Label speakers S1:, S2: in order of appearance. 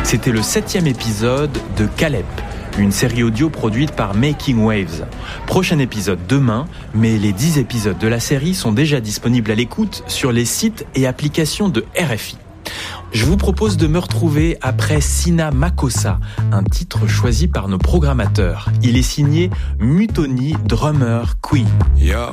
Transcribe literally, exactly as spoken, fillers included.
S1: C'était le septième épisode de Calep, une série audio produite par Making Waves. Prochain épisode demain, mais les dix épisodes de la série sont déjà disponibles à l'écoute sur les sites et applications de R F I. Je vous propose de me retrouver après Sina Makossa, un titre choisi par nos programmateurs. Il est signé Mutoni Drummer Queen.
S2: Yo.